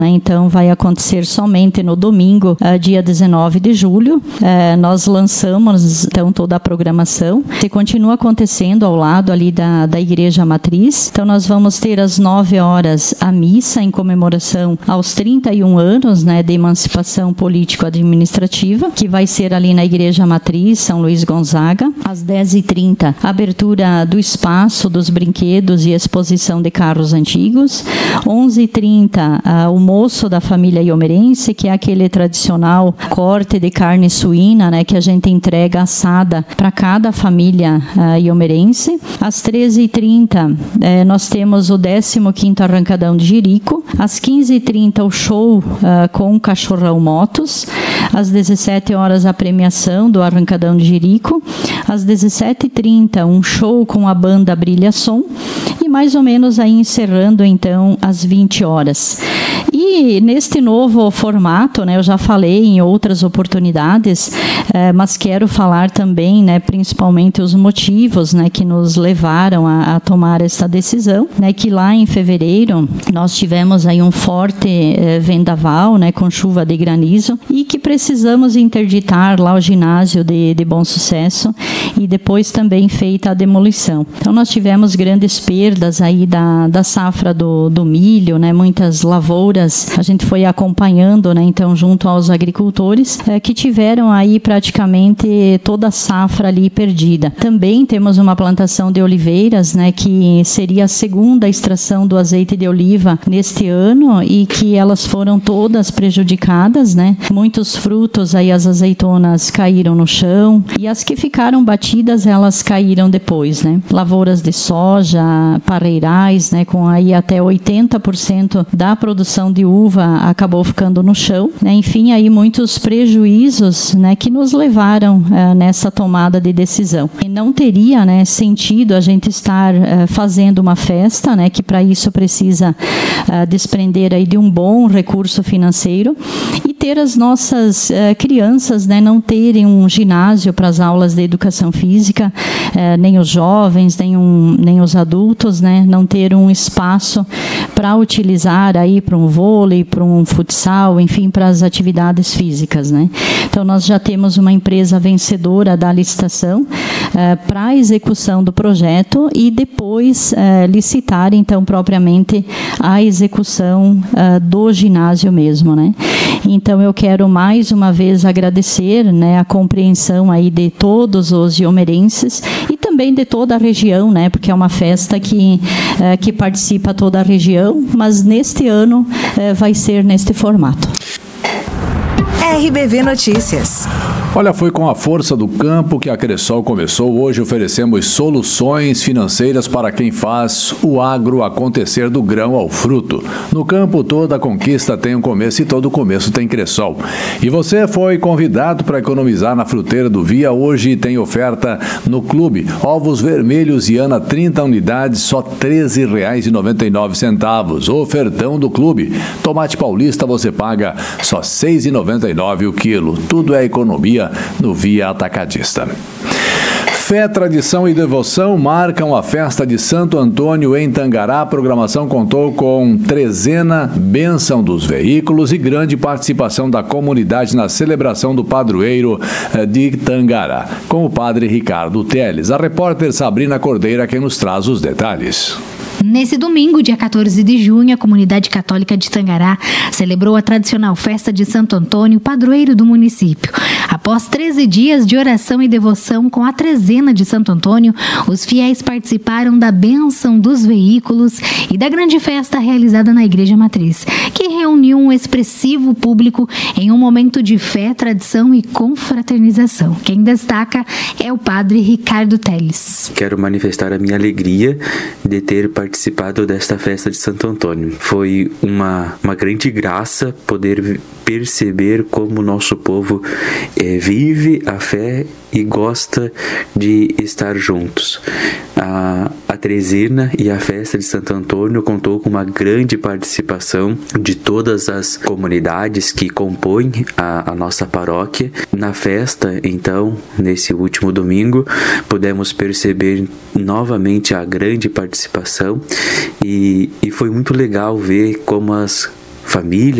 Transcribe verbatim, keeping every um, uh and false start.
Então, vai acontecer somente no domingo, dia dezenove de julho. Nós lançamos, então, toda a programação. E continua acontecendo ao lado ali da, da Igreja Matriz. Então, nós vamos ter às nove horas a missa em comemoração aos trinta e um anos, né, de emancipação político-administrativa, que vai ser ali na Igreja Matriz, São Luís Gonzaga. Às dez e trinta, abertura do espaço dos brinquedos e exposição de carros antigos. onze e trinta, o almoço da família iomerense, que é aquele tradicional corte de carne suína, né, que a gente entrega assada para cada família uh, iomerense. Às treze e trinta, eh, nós temos o décimo quinto Arrancadão de Jerico. Às quinze e trinta, o show uh, com o Cachorrão Motos. Às dezessete horas, a premiação do Arrancadão de Jerico. Às dezessete e trinta, um show com a banda Brilha Som. E mais ou menos aí encerrando, então, às vinte horas. E neste novo formato, né, eu já falei em outras oportunidades, eh, mas quero falar também, né, principalmente os motivos, né, que nos levaram a, a tomar essa decisão, né, que lá em fevereiro nós tivemos aí um forte eh, vendaval, né, com chuva de granizo, e que precisamos interditar lá o ginásio de, de Bom Sucesso, e depois também feita a demolição. Então nós tivemos grandes perdas aí da, da safra do, do milho, né, muitas lavouras a gente foi acompanhando, né, então, junto aos agricultores, é, que tiveram aí praticamente toda a safra ali perdida. Também temos uma plantação de oliveiras, né, que seria a segunda extração do azeite de oliva neste ano, e que elas foram todas prejudicadas, né? Muitos frutos, aí as azeitonas caíram no chão, e as que ficaram batidas, elas caíram depois, né? Lavouras de soja, parreirais, né, com aí até oitenta por cento da produção de uva acabou ficando no chão, né? Enfim, aí muitos prejuízos, né, que nos levaram uh, nessa tomada de decisão. E não teria, né, sentido a gente estar uh, fazendo uma festa, né, que para isso precisa uh, desprender aí de um bom recurso financeiro, e ter as nossas uh, crianças, né, não terem um ginásio para as aulas de educação física, uh, nem os jovens, nem, um, nem os adultos, né, não ter um espaço para utilizar aí para um vôlei, para um futsal, enfim, para as atividades físicas, né? Então, nós já temos uma empresa vencedora da licitação eh, para a execução do projeto, e depois eh, licitar, então, propriamente a execução eh, do ginásio mesmo, né? Então, eu quero mais uma vez agradecer, né, a compreensão aí de todos os iomerenses e também de toda a região, né, porque é uma festa que, eh, que participa toda a região, mas neste ano eh, vai ser neste formato. R B V Notícias. Olha, foi com a força do campo que a Cressol começou. Hoje oferecemos soluções financeiras para quem faz o agro acontecer do grão ao fruto. No campo, toda conquista tem um começo e todo começo tem Cressol. E você foi convidado para economizar na fruteira do Via. Hoje tem oferta no clube. Ovos vermelhos Iana, trinta unidades, só treze reais e noventa e nove centavos. Ofertão do clube. Tomate paulista você paga só seis reais e noventa e nove centavos o quilo. Tudo é economia no Via Atacadista. Fé, tradição e devoção marcam a festa de Santo Antônio em Tangará. A programação contou com trezena, bênção dos veículos e grande participação da comunidade na celebração do padroeiro de Tangará, com o padre Ricardo Teles. A repórter Sabrina Cordeira quem nos traz os detalhes. Nesse domingo, dia quatorze de junho, a comunidade católica de Tangará celebrou a tradicional festa de Santo Antônio, padroeiro do município. Após treze dias de oração e devoção com a trezena de Santo Antônio, os fiéis participaram da bênção dos veículos e da grande festa realizada na Igreja Matriz, que reuniu um expressivo público em um momento de fé, tradição e confraternização. Quem destaca é o padre Ricardo Teles. Quero manifestar a minha alegria de ter participado desta festa de Santo Antônio. Foi uma, uma grande graça poder perceber como o nosso povo é, vive a fé e gosta de estar juntos. A, a trezena e a festa de Santo Antônio contou com uma grande participação de todas as comunidades que compõem a, a nossa paróquia. Na festa, então, nesse último domingo, pudemos perceber novamente a grande participação e, e foi muito legal ver como as família,